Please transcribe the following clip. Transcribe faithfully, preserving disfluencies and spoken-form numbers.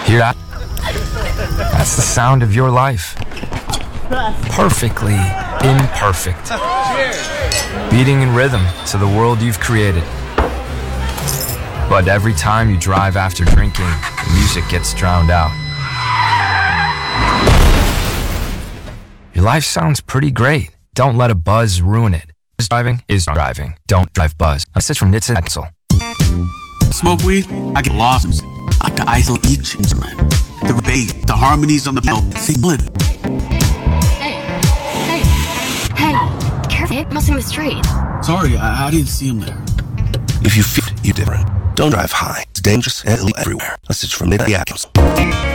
Hear that? That's the sound of your life. Perfectly imperfect. Beating in rhythm to the world you've created. But every time you drive after drinking, the music gets drowned out. Your life sounds pretty great. Don't let a buzz ruin it. Driving is driving. Don't drive buzz. A message from Nitsa Axel. Smoke weed, I get lost. I can isolate each instrument. The bass, the harmonies on the piano, singling. Hey, hey, hey, careful, crossing the street. Sorry, I, I didn't see him there. If you feel you different, don't drive high. It's dangerous and illegal everywhere. Message from Nitsa Axel.